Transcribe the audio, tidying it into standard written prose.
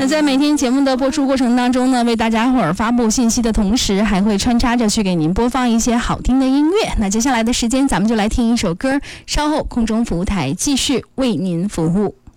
在每天节目的播出过程当中呢，为大家伙儿发布信息的同时，还会穿插着去给您播放一些好听的音乐。那接下来的时间，咱们就来听一首歌，稍后空中服务台继续为您服务。